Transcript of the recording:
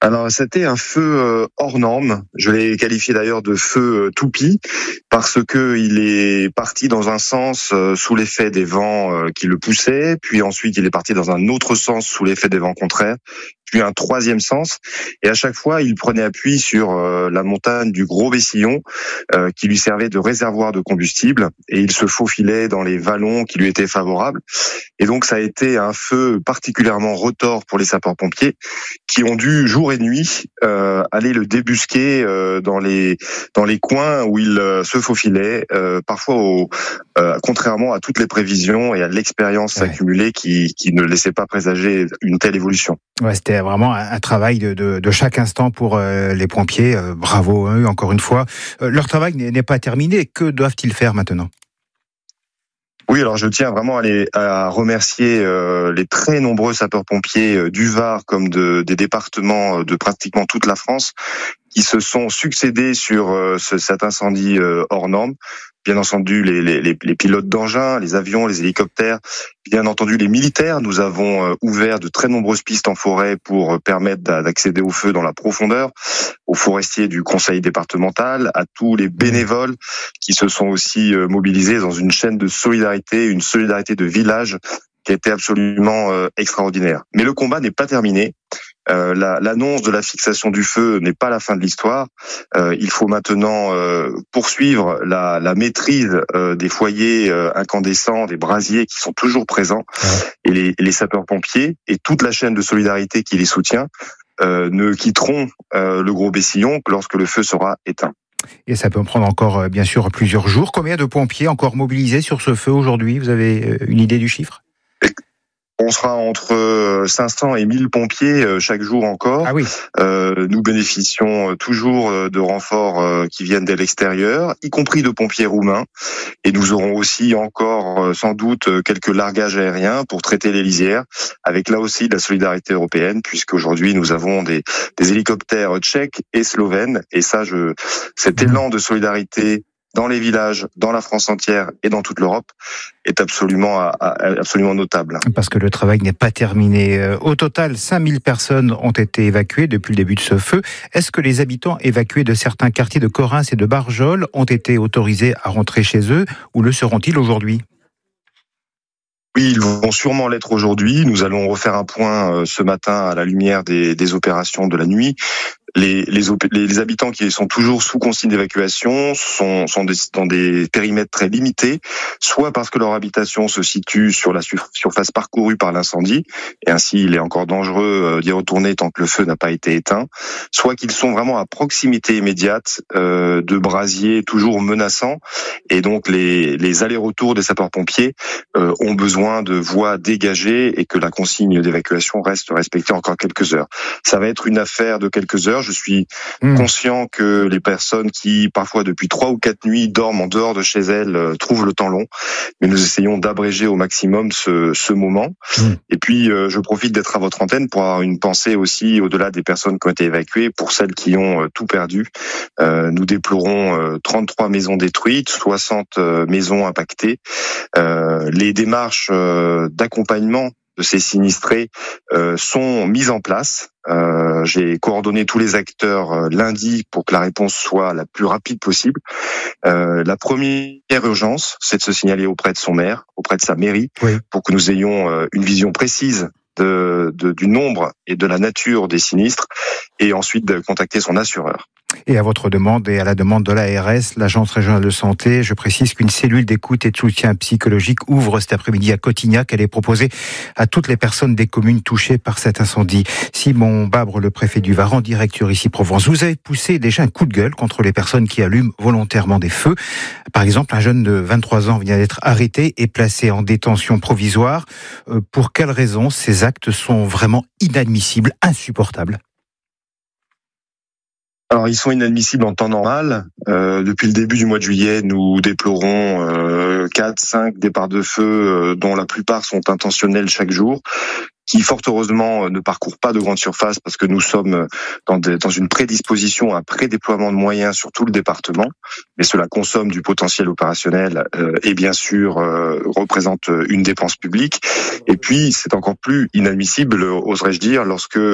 Alors, c'était un feu hors norme. Je l'ai qualifié d'ailleurs de feu toupie parce que il est parti dans un sens sous l'effet des vents qui le poussaient, puis ensuite il est parti dans un autre sens sous l'effet des vents contraires, puis un troisième sens. Et à chaque fois, il prenait appui sur la montagne du Gros Bessillon qui lui servait de réservoir de combustible, et il se faufilait dans les vallons qui lui étaient favorables. Et donc, ça a été un feu particulièrement retors pour les sapeurs-pompiers qui ont dû jour et nuit aller le débusquer dans les coins où il se faufilait, parfois contrairement à toutes les prévisions et à l'expérience accumulée qui ne laissait pas présager une telle évolution. Ouais, c'était vraiment un travail de chaque instant pour les pompiers. Bravo eux, encore une fois. Leur travail n'est pas terminé. Que doivent-ils faire maintenant ? Oui, alors je tiens vraiment à remercier les très nombreux sapeurs-pompiers du Var comme des départements de pratiquement toute la France qui se sont succédés sur cet incendie hors norme. Bien entendu, les pilotes d'engins, les avions, les hélicoptères, bien entendu les militaires. Nous avons ouvert de très nombreuses pistes en forêt pour permettre d'accéder au feu dans la profondeur, aux forestiers du conseil départemental, à tous les bénévoles qui se sont aussi mobilisés dans une chaîne de solidarité, une solidarité de village qui a été absolument extraordinaire. Mais le combat n'est pas terminé. L'annonce de la fixation du feu n'est pas la fin de l'histoire. Il faut maintenant poursuivre la maîtrise des foyers incandescents, des brasiers qui sont toujours présents. Et les sapeurs-pompiers et toute la chaîne de solidarité qui les soutient ne quitteront le Gros Bessillon que lorsque le feu sera éteint. Et ça peut prendre encore, bien sûr, plusieurs jours. Combien de pompiers encore mobilisés sur ce feu aujourd'hui ? Vous avez une idée du chiffre ? On sera entre 500 et 1000 pompiers chaque jour encore. Ah oui. Nous bénéficions toujours de renforts qui viennent de l'extérieur, y compris de pompiers roumains. Et nous aurons aussi encore sans doute quelques largages aériens pour traiter les lisières, avec là aussi de la solidarité européenne, puisqu'aujourd'hui nous avons des hélicoptères tchèques et slovènes. Et ça, cet élan de solidarité dans les villages, dans la France entière et dans toute l'Europe est absolument notable. Parce que le travail n'est pas terminé. Au total, 5000 personnes ont été évacuées depuis le début de ce feu. Est-ce que les habitants évacués de certains quartiers de Correns et de Barjol ont été autorisés à rentrer chez eux ou le seront-ils aujourd'hui ? Oui, ils vont sûrement l'être aujourd'hui. Nous allons refaire un point ce matin à la lumière des opérations de la nuit. Les habitants qui sont toujours sous consigne d'évacuation sont dans des périmètres très limités, soit parce que leur habitation se situe sur la surface parcourue par l'incendie, et ainsi il est encore dangereux d'y retourner tant que le feu n'a pas été éteint, soit qu'ils sont vraiment à proximité immédiate de brasiers toujours menaçants, et donc les allers-retours des sapeurs-pompiers ont besoin de voies dégagées et que la consigne d'évacuation reste respectée encore quelques heures. Ça va être une affaire de quelques heures. Je suis conscient que les personnes qui, parfois depuis 3 ou 4 nuits, dorment en dehors de chez elles, trouvent le temps long. Mais nous essayons d'abréger au maximum ce moment. Et puis, je profite d'être à votre antenne pour avoir une pensée aussi, au-delà des personnes qui ont été évacuées, pour celles qui ont tout perdu. Nous déplorons 33 maisons détruites, 60 maisons impactées. Les démarches d'accompagnement de ces sinistrés sont mises en place. J'ai coordonné tous les acteurs lundi pour que la réponse soit la plus rapide possible. La première urgence, c'est de se signaler auprès de son maire, auprès de sa mairie, pour que nous ayons une vision précise du nombre et de la nature des sinistres, et ensuite de contacter son assureur. Et à votre demande et à la demande de l'ARS, l'Agence régionale de santé, je précise qu'une cellule d'écoute et de soutien psychologique ouvre cet après-midi à Cotignac. Elle est proposée à toutes les personnes des communes touchées par cet incendie. Simon Babre, le préfet du Var, en direct sur Ici-Provence. Vous avez poussé déjà un coup de gueule contre les personnes qui allument volontairement des feux. Par exemple, un jeune de 23 ans vient d'être arrêté et placé en détention provisoire. Pour quelles raisons ces actes sont vraiment inadmissibles, insupportables ? Alors, ils sont inadmissibles en temps normal. Depuis le début du mois de juillet, nous déplorons 4-5 départs de feu, dont la plupart sont intentionnels chaque jour, qui fort heureusement ne parcourent pas de grandes surfaces parce que nous sommes dans une prédisposition à un prédéploiement de moyens sur tout le département, mais cela consomme du potentiel opérationnel et bien sûr représente une dépense publique. Et puis c'est encore plus inadmissible, oserais-je dire, lorsque